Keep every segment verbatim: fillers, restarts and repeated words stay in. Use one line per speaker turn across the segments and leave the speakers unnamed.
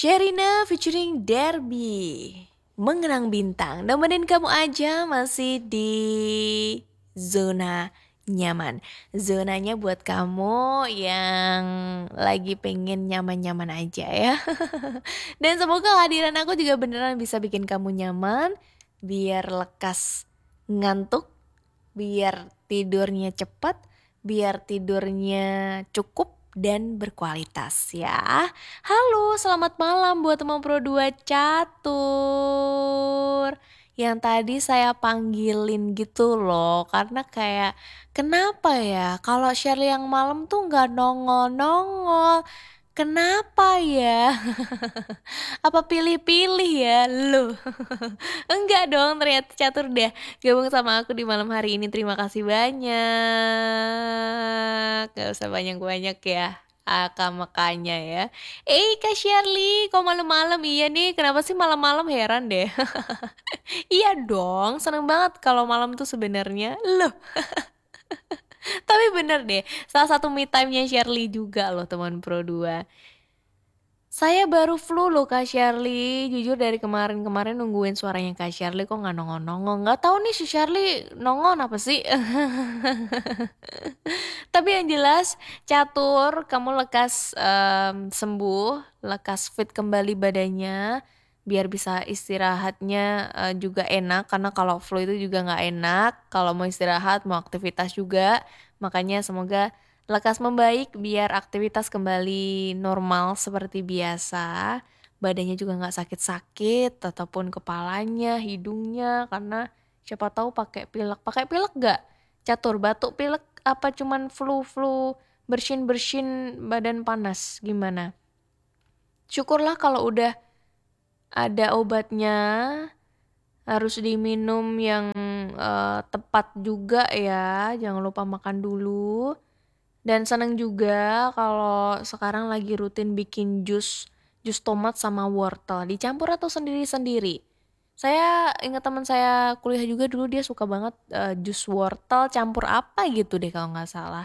Sherina featuring Derby, Mengenang Bintang. Nemenin kamu aja masih di zona nyaman. Zonanya buat kamu yang lagi pengen nyaman-nyaman aja ya. Dan semoga kehadiran aku juga beneran bisa bikin kamu nyaman, biar lekas ngantuk, biar tidurnya cepat, biar tidurnya cukup dan berkualitas ya. Halo, selamat malam buat teman Pro dua Catur. Yang tadi saya panggilin gitu loh, karena kayak kenapa ya kalau Shirley yang malam tuh nggak nongol-nongol. Kenapa ya? Apa pilih-pilih ya lu? Enggak dong, ternyata Catur deh gabung sama aku di malam hari ini. Terima kasih banyak. Gak usah banyak-banyak ya. Aka makanya ya. Eh Kak Shirley, kok malam-malam? Iya nih, kenapa sih malam-malam, heran deh. Iya dong, seneng banget kalau malam tuh sebenarnya. Loh, tapi bener deh, salah satu me time-nya Shirley juga loh teman Pro dua. Saya baru flu loh Kak Shirley. Jujur dari kemarin-kemarin nungguin suaranya Kak Shirley kok nggak nongol-nongol. Nggak tahu nih si Shirley nongol apa sih. Tapi yang jelas Catur, kamu lekas em, sembuh, lekas fit kembali badannya, biar bisa istirahatnya eh, juga enak. Karena kalau flu itu juga nggak enak. Kalau mau istirahat, mau aktivitas juga. Makanya semoga lekas membaik biar aktivitas kembali normal seperti biasa. Badannya juga nggak sakit-sakit, ataupun kepalanya, hidungnya, karena siapa tahu pakai pilek. Pakai pilek nggak? Catur, batuk pilek apa cuman flu-flu, bersin-bersin badan panas, gimana? Syukurlah kalau udah ada obatnya, harus diminum yang eh, tepat juga ya, jangan lupa makan dulu. Dan seneng juga kalau sekarang lagi rutin bikin jus, jus tomat sama wortel, dicampur atau sendiri-sendiri. Saya ingat teman saya kuliah juga dulu dia suka banget eh, jus wortel campur apa gitu deh kalau nggak salah.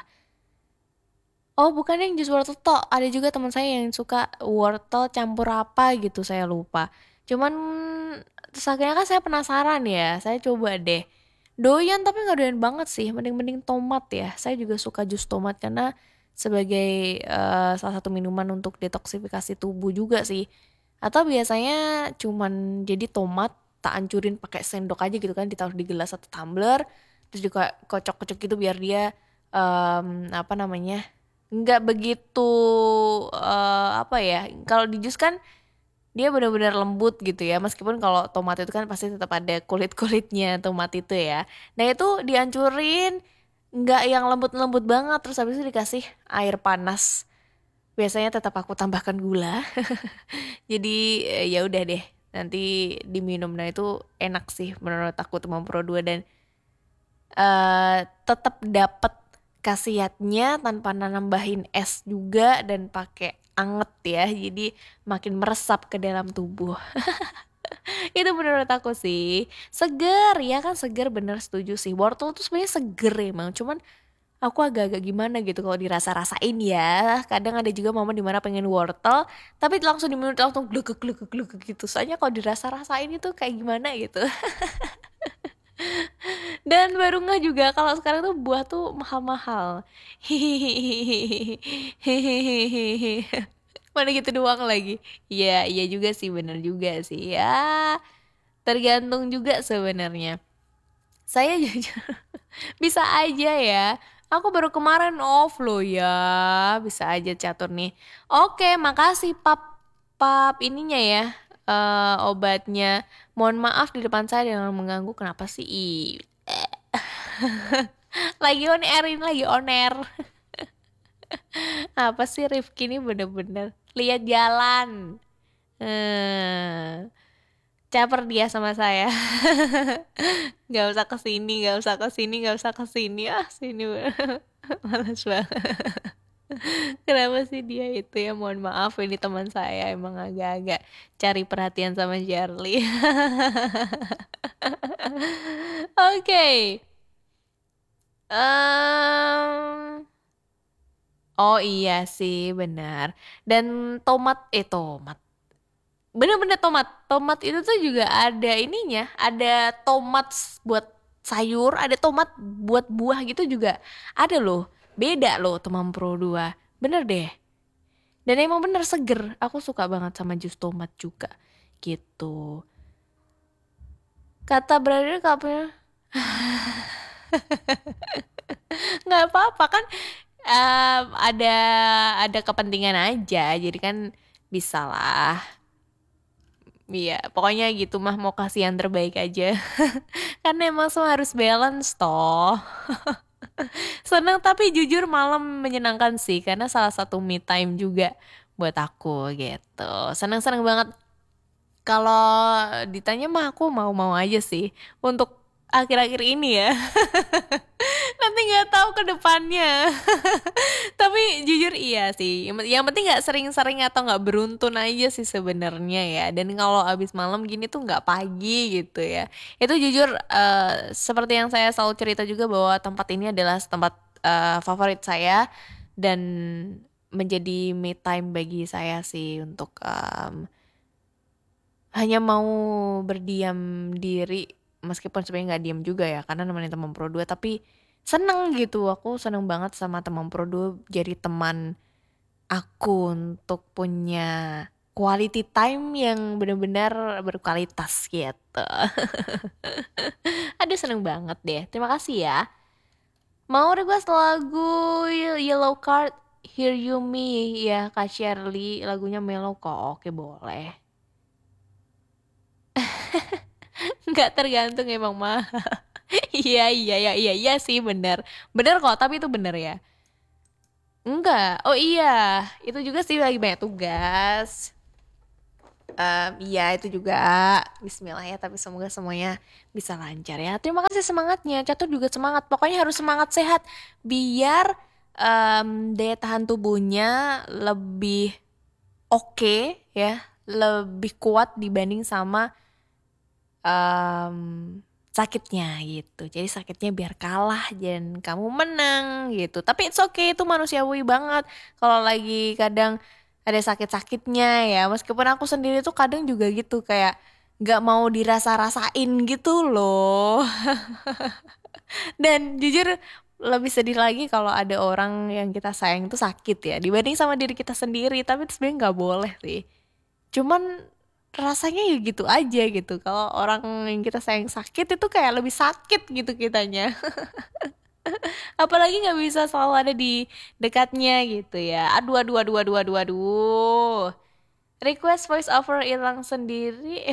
Oh bukan yang jus wortel tok, ada juga teman saya yang suka wortel campur apa gitu saya lupa. Cuman terus akhirnya kan saya penasaran ya, saya coba deh. Doyan tapi nggak doyan banget sih, mending-mending tomat ya. Saya juga suka jus tomat karena sebagai eh, salah satu minuman untuk detoksifikasi tubuh juga sih. Atau biasanya cuman jadi tomat tak ancurin pakai sendok aja gitu kan, ditaruh di gelas atau tumbler, terus juga kocok-kocok gitu biar dia em, apa namanya nggak begitu eh, apa ya, kalau di jus kan dia benar-benar lembut gitu ya, meskipun kalau tomat itu kan pasti tetap ada kulit-kulitnya tomat itu ya. Nah itu dihancurin, nggak yang lembut-lembut banget, terus habis itu dikasih air panas, biasanya tetap aku tambahkan gula. Jadi eh, ya udah deh, nanti diminum. Nah itu enak sih menurut aku teman Pro dua, dan eh tetap dapat khasiatnya tanpa nambahin es juga dan pakai anget ya. Jadi makin meresap ke dalam tubuh. Itu menurut aku sih. Seger, ya kan seger, bener setuju sih. Wortel tuh sebenarnya seger emang. Cuman aku agak-agak gimana gitu kalau dirasa-rasain ya. Kadang ada juga momen dimana pengen wortel, tapi langsung diminum langsung gluguk gluguk gluguk gitu. Soalnya kalau dirasa-rasain itu kayak gimana gitu. Dan baru nggak juga kalau sekarang tuh buah tuh mahal-mahal. Hihihi. Mana gitu doang lagi. Iya, iya juga sih, bener juga sih. Ya, tergantung juga sebenarnya. Saya jujur bisa aja ya. Aku baru kemarin off loh ya. Bisa aja catur nih. Oke, makasih pap pap ininya ya. eh, obatnya. Mohon maaf di depan saya dengan mengganggu. Kenapa sih? Ih, lagi on air ini, lagi on air. Apa sih Rifki ini bener-bener lihat jalan. Hmm, caper dia sama saya. Gak usah kesini, gak usah kesini, gak usah kesini. Ah, sini. Males banget. Kenapa sih dia itu ya? Mohon maaf, ini teman saya emang agak-agak cari perhatian sama Charlie. Oke. Em, oh iya sih, benar. Dan tomat, eh tomat. Bener-bener tomat. Tomat itu tuh juga ada ininya, ada tomat s- buat sayur, ada tomat buat buah gitu juga. Ada loh. Beda loh Temam Pro dua. Bener deh. Dan emang bener seger. Aku suka banget sama jus tomat juga. Gitu. Kata brother kapnya nggak apa-apa kan, em, ada ada kepentingan aja. Jadi kan bisa lah. Iya, pokoknya gitu mah, mau kasih yang terbaik aja. Karena emang semua harus balance toh. Seneng tapi jujur malam menyenangkan sih, karena salah satu me time juga buat aku gitu. Seneng-seneng banget. Kalau ditanya mah aku mau-mau aja sih untuk akhir-akhir ini ya. Nanti nggak tahu ke depannya. Tapi jujur iya sih. Yang yang penting nggak sering-sering atau nggak beruntun aja sih sebenarnya ya. Dan kalau abis malam gini tuh nggak pagi gitu ya. Itu jujur, eh, seperti yang saya selalu cerita juga bahwa tempat ini adalah tempat eh, favorit saya dan menjadi me time bagi saya sih untuk em, hanya mau berdiam diri, meskipun sebenarnya nggak diam juga ya karena nemenin teman Pro dua, tapi seneng gitu. Aku seneng banget sama teman Pro dua jadi teman aku untuk punya quality time yang benar-benar berkualitas gitu. Aduh seneng banget deh. Terima kasih ya. Mau request lagu Yellow Card, Hear You Me ya Kak Shirley, lagunya mellow kok. Oke boleh. Nggak tergantung emang mah. Iya iya iya iya iya sih bener. Bener kok, tapi itu bener ya. Enggak. Oh iya, itu juga sih lagi banyak tugas. Em, iya itu juga. Bismillah ya, tapi semoga semuanya bisa lancar ya. Terima kasih semangatnya. Catur juga semangat. Pokoknya harus semangat sehat biar em, daya tahan tubuhnya lebih oke ya, lebih kuat dibanding sama em, sakitnya gitu. Jadi sakitnya biar kalah dan kamu menang gitu. Tapi it's okay, itu manusiawi banget. Kalau lagi kadang ada sakit-sakitnya ya. Meskipun aku sendiri tuh kadang juga gitu kayak nggak mau dirasa-rasain gitu loh. Dan jujur lebih sedih lagi kalau ada orang yang kita sayang itu sakit ya dibanding sama diri kita sendiri. Tapi itu sebenarnya nggak boleh sih. Cuman rasanya ya gitu aja gitu. Kalau orang yang kita sayang sakit itu kayak lebih sakit gitu kitanya. Apalagi nggak bisa selalu ada di dekatnya gitu ya. Aduh, aduh, aduh, aduh, aduh, aduh. Request voice over hilang sendiri.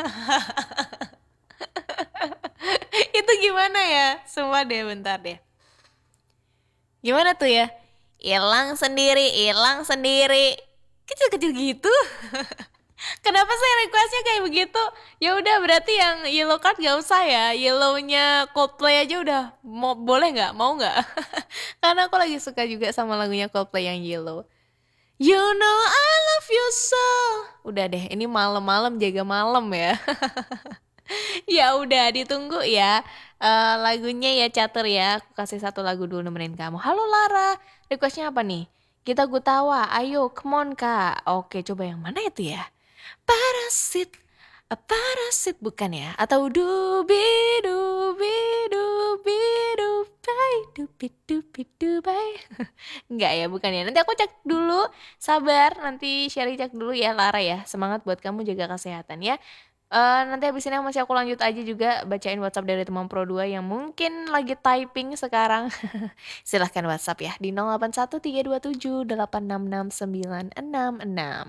Itu gimana ya? Semua deh, bentar deh. Gimana tuh ya? Hilang sendiri, hilang sendiri. Kecil-kecil gitu. Kenapa sih requestnya kayak begitu? Ya udah berarti yang yellow card gak usah ya. Yellownya Coldplay aja udah. Mau boleh nggak? Mau nggak? Karena aku lagi suka juga sama lagunya Coldplay yang Yellow. You know I love you so. Udah deh, ini malam-malam jaga malam ya. Ya udah ditunggu ya. Eh, lagunya ya catur ya. Aku kasih satu lagu dulu nemenin kamu. Halo Lara, requestnya apa nih? Kita Gutawa, ayo come on kak. Oke coba yang mana itu ya? Parasit, a parasit bukan ya? Atau dubi dubi dubi dubai dubi dubi dubai. Enggak ya, bukan ya. Nanti aku cek dulu. Sabar, nanti Sherry cek dulu ya Lara ya. Semangat buat kamu jaga kesehatan ya. Eh nanti habis ini masih aku lanjut aja juga bacain WhatsApp dari teman Pro dua yang mungkin lagi typing sekarang. Silahkan WhatsApp ya di nol delapan satu tiga dua tujuh delapan enam enam sembilan enam enam.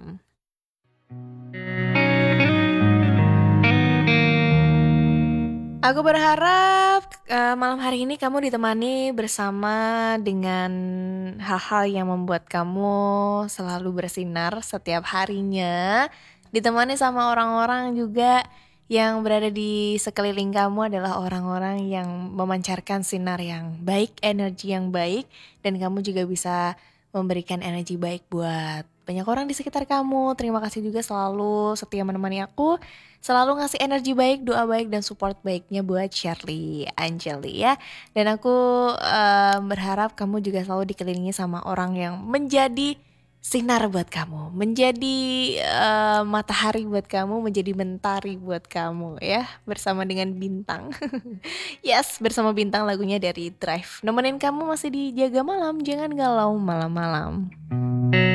Aku berharap eh, malam hari ini kamu ditemani bersama dengan hal-hal yang membuat kamu selalu bersinar setiap harinya. Ditemani sama orang-orang juga yang berada di sekeliling kamu adalah orang-orang yang memancarkan sinar yang baik, energi yang baik, dan kamu juga bisa memberikan energi baik buat banyak orang di sekitar kamu. Terima kasih juga selalu setia menemani aku. Selalu ngasih energi baik, doa baik, dan support baiknya buat Shirley Angeli ya. Dan aku eh, berharap kamu juga selalu dikelilingi sama orang yang menjadi sinar buat kamu, menjadi eh, matahari buat kamu, menjadi mentari buat kamu ya, bersama dengan bintang. Yes, bersama bintang lagunya dari Drive. Nemenin kamu masih di Jaga Malam, jangan galau malam-malam.